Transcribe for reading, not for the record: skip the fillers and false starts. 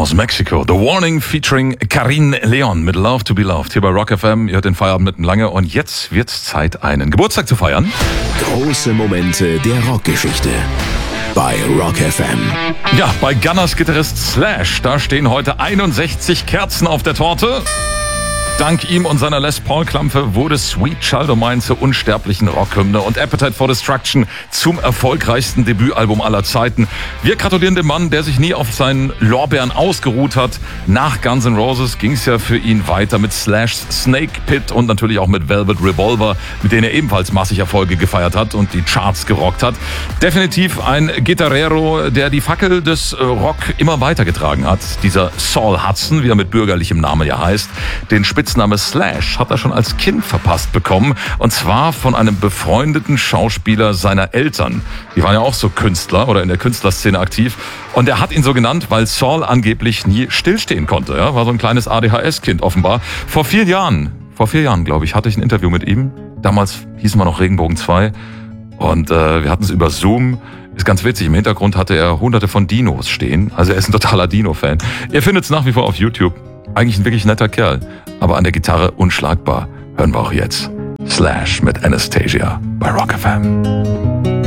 aus Mexiko. The Warning featuring Karin Leon mit Love to be Loved. Hier bei Rock FM. Ihr hört den Feierabend mitten lange und jetzt wird's Zeit, einen Geburtstag zu feiern. Große Momente der Rockgeschichte bei Rock FM. Ja, bei Gunners Gitarrist Slash, da stehen heute 61 Kerzen auf der Torte. Dank ihm und seiner Les Paul-Klampfe wurde Sweet Child O' Mine zur unsterblichen Rockhymne und Appetite for Destruction zum erfolgreichsten Debütalbum aller Zeiten. Wir gratulieren dem Mann, der sich nie auf seinen Lorbeeren ausgeruht hat. Nach Guns N' Roses ging es ja für ihn weiter mit Slash's Snake Pit und natürlich auch mit Velvet Revolver, mit denen er ebenfalls massig Erfolge gefeiert hat und die Charts gerockt hat. Definitiv ein Gitarrero, der die Fackel des Rock immer weitergetragen hat. Dieser Saul Hudson, wie er mit bürgerlichem Namen ja heißt, den Spitzname Slash hat er schon als Kind verpasst bekommen. Und zwar von einem befreundeten Schauspieler seiner Eltern. Die waren ja auch so Künstler oder in der Künstlerszene aktiv. Und er hat ihn so genannt, weil Saul angeblich nie stillstehen konnte. Ja? War so ein kleines ADHS-Kind offenbar. Vor 4 Jahren, glaube ich, hatte ich ein Interview mit ihm. Damals hießen wir noch Regenbogen 2. Und wir hatten es über Zoom. Ist ganz witzig, im Hintergrund hatte er hunderte von Dinos stehen. Also er ist ein totaler Dino-Fan. Ihr findet es nach wie vor auf YouTube. Eigentlich ein wirklich netter Kerl, aber an der Gitarre unschlagbar. Hören wir auch jetzt Slash mit Anastasia bei Rock FM.